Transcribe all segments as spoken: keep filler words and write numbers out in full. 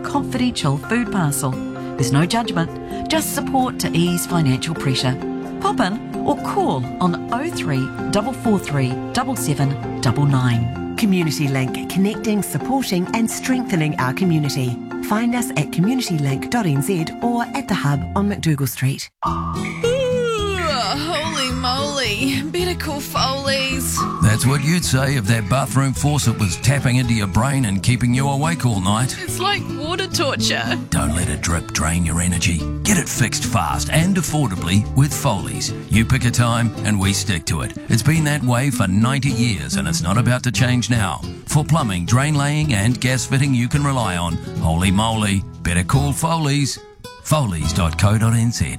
confidential food parcel. There's no judgment, just support to ease financial pressure. Pop in or call on oh three four four three seven seven nine nine. Community Link, connecting, supporting and strengthening our community. Find us at community link dot n z or at the Hub on McDougall Street. Holy moly, better call Foley's. That's what you'd say if that bathroom faucet was tapping into your brain and keeping you awake all night. It's like water torture. Don't let a drip drain your energy. Get it fixed fast and affordably with Foley's. You pick a time and we stick to it. It's been that way for ninety years and it's not about to change now. For plumbing, drain laying and gas fitting you can rely on, holy moly, better call Foley's. Foleys dot co dot n z.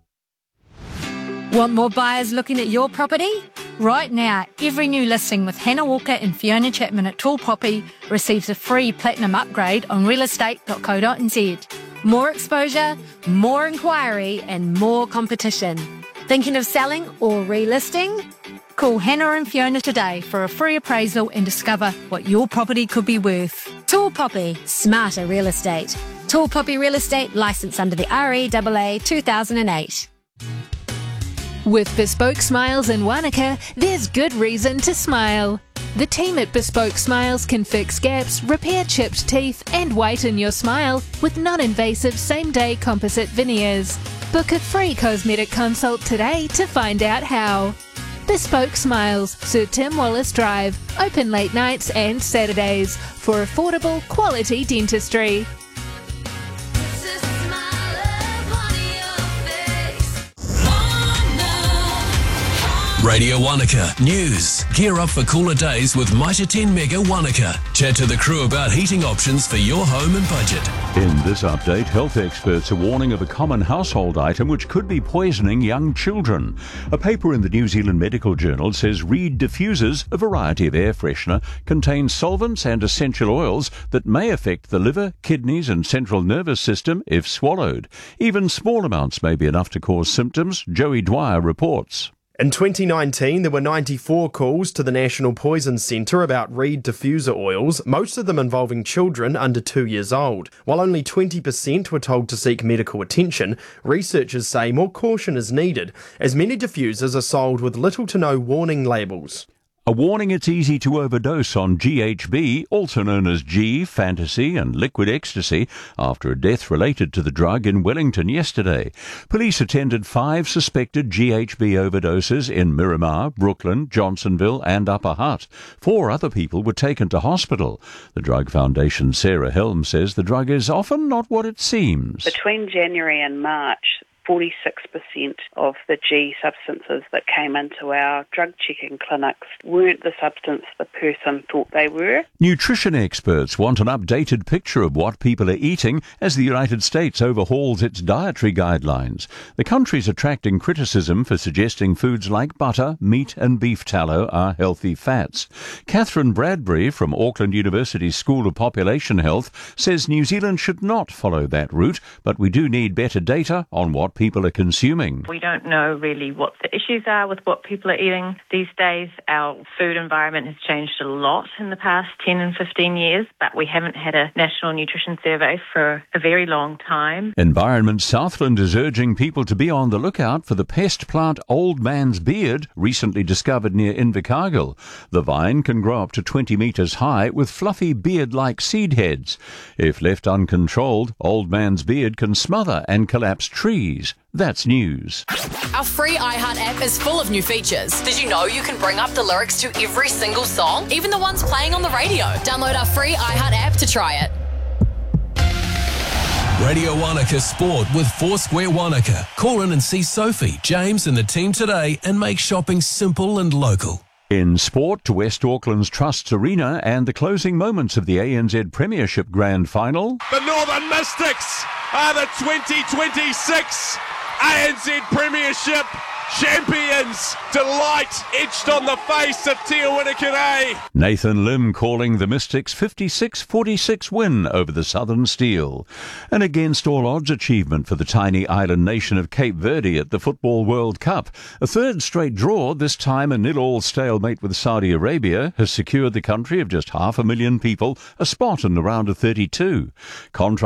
Want more buyers looking at your property? Right now, every new listing with Hannah Walker and Fiona Chapman at Tall Poppy receives a free platinum upgrade on real estate dot co dot n z. More exposure, more inquiry and more competition. Thinking of selling or relisting? Call Hannah and Fiona today for a free appraisal and discover what your property could be worth. Tall Poppy, smarter real estate. Tall Poppy Real Estate, licensed under the R E A A two thousand eight. With Bespoke Smiles in Wanaka, there's good reason to smile. The team at Bespoke Smiles can fix gaps, repair chipped teeth and whiten your smile with non-invasive same-day composite veneers. Book a free cosmetic consult today to find out how. Bespoke Smiles, Sir Tim Wallace Drive, open late nights and Saturdays for affordable quality dentistry. Radio Wanaka News. Gear up for cooler days with Mitre ten Mega Wanaka. Chat to the crew about heating options for your home and budget. In this update, health experts are warning of a common household item which could be poisoning young children. A paper in the New Zealand Medical Journal says Reed diffusers, a variety of air freshener, contain solvents and essential oils that may affect the liver, kidneys and central nervous system if swallowed. Even small amounts may be enough to cause symptoms, Joey Dwyer reports. In twenty nineteen, there were ninety-four calls to the National Poison Centre about Reed diffuser oils, most of them involving children under two years old. While only twenty percent were told to seek medical attention, researchers say more caution is needed, as many diffusers are sold with little to no warning labels. A warning it's easy to overdose on G H B, also known as G, Fantasy and Liquid Ecstasy, after a death related to the drug in Wellington yesterday. Police attended five suspected G H B overdoses in Miramar, Brooklyn, Johnsonville and Upper Hutt. Four other people were taken to hospital. The Drug Foundation's Sarah Helm says the drug is often not what it seems. Between January and March, forty-six percent of the G substances that came into our drug checking clinics weren't the substance the person thought they were. Nutrition experts want an updated picture of what people are eating as the United States overhauls its dietary guidelines. The country's attracting criticism for suggesting foods like butter, meat and beef tallow are healthy fats. Catherine Bradbury from Auckland University School of Population Health says New Zealand should not follow that route, but we do need better data on what people are consuming. We don't know really what the issues are with what people are eating these days. Our food environment has changed a lot in the past ten and fifteen years, but we haven't had a national nutrition survey for a very long time. Environment Southland is urging people to be on the lookout for the pest plant Old Man's Beard, recently discovered near Invercargill. The vine can grow up to twenty metres high with fluffy beard-like seed heads. If left uncontrolled, Old Man's Beard can smother and collapse trees. That's news. Our free iHeart app is full of new features. Did you know you can bring up the lyrics to every single song, even the ones playing on the radio? Download our free iHeart app to try it. Radio Wanaka Sport with Foursquare Wanaka. Call in and see Sophie, James and the team today and make shopping simple and local. In sport, to West Auckland's Trusts Arena and the closing moments of the A N Z Premiership Grand Final. The Northern Mystics are the twenty twenty-six A N Z Premiership champions. Delight etched on the face of Te Awamutu. Nathan Lim calling the Mystics' fifty-six forty-six win over the Southern Steel. An against-all-odds achievement for the tiny island nation of Cape Verde at the Football World Cup. A third straight draw, this time a nil-all stalemate with Saudi Arabia, has secured the country of just half a million people a spot in the round of thirty-two. Contra